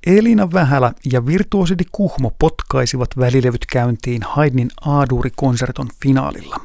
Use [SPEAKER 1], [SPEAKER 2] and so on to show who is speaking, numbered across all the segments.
[SPEAKER 1] Elina Vähälä ja virtuosidi Kuhmo potkaisivat välilevyt käyntiin Haydnin A-duuri-konserton finaalilla.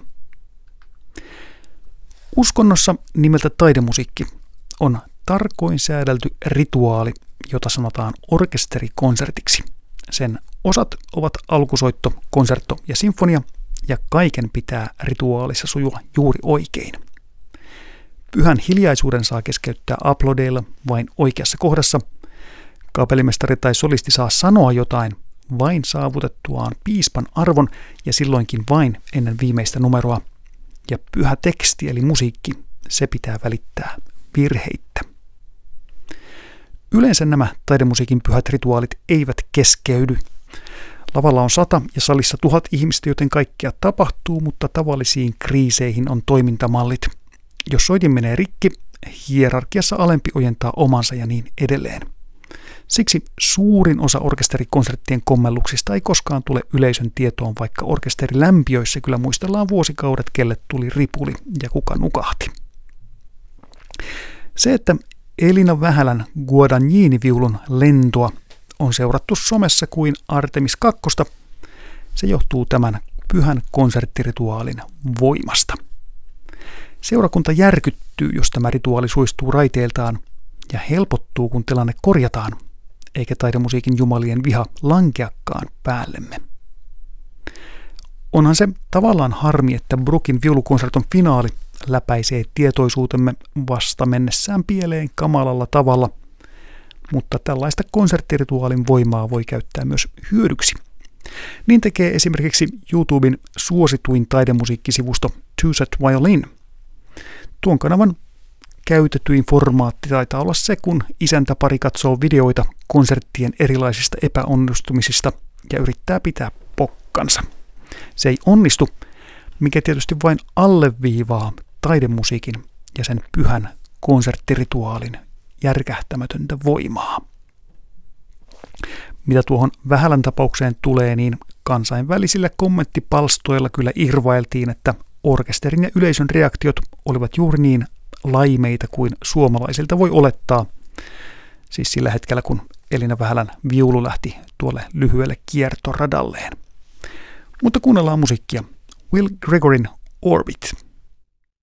[SPEAKER 1] Uskonnossa nimeltä taidemusiikki on tarkoin säädelty rituaali, jota sanotaan orkesterikonsertiksi. Sen osat ovat alkusoitto, konsertto ja sinfonia, ja kaiken pitää rituaalissa sujua juuri oikein. Pyhän hiljaisuuden saa keskeyttää aplodeilla vain oikeassa kohdassa. Kapellimestari tai solisti saa sanoa jotain vain saavutettuaan piispan arvon ja silloinkin vain ennen viimeistä numeroa. Ja pyhä teksti eli musiikki, se pitää välittää virheittä. Yleensä nämä taidemusiikin pyhät rituaalit eivät keskeydy. Lavalla on 100 ja salissa 1000 ihmistä, joten kaikkea tapahtuu, mutta tavallisiin kriiseihin on toimintamallit. Jos soitin menee rikki, hierarkiassa alempi ojentaa omansa ja niin edelleen. Siksi suurin osa orkesterikonserttien kommelluksista ei koskaan tule yleisön tietoon, vaikka orkesterilämpiöissä kyllä muistellaan vuosikaudet, kelle tuli ripuli ja kuka nukahti. Se, että Elina Vähälän Guadagnini-viulun lentoa on seurattu somessa kuin Artemis 2, se johtuu tämän pyhän konserttirituaalin voimasta. Seurakunta järkyttyy, jos tämä rituaali suistuu raiteiltaan, ja helpottuu, kun tilanne korjataan, eikä taidemusiikin jumalien viha lankeakaan päällemme. Onhan se tavallaan harmi, että Bruckin viulukonserton finaali läpäisee tietoisuutemme vasta mennessään pieleen kamalalla tavalla, mutta tällaista konserttirituaalin voimaa voi käyttää myös hyödyksi. Niin tekee esimerkiksi YouTuben suosituin taidemusiikkisivusto Two Set Violin. Tuon kanavan käytetyin formaatti taitaa olla se, kun isäntäpari katsoo videoita konserttien erilaisista epäonnistumisista ja yrittää pitää pokkansa. Se ei onnistu, mikä tietysti vain alleviivaa taidemusiikin ja sen pyhän konserttirituaalin järkähtämätöntä voimaa. Mitä tuohon Vähälän tapaukseen tulee, niin kansainvälisillä kommenttipalstoilla kyllä irvailtiin, että orkesterin ja yleisön reaktiot olivat juuri niin laimeita kuin suomalaisilta voi olettaa, siis sillä hetkellä kun Elina Vähälän viulu lähti tuolle lyhyelle kiertoradalleen. Mutta kuunnellaan musiikkia. Will Gregoryn Orbit.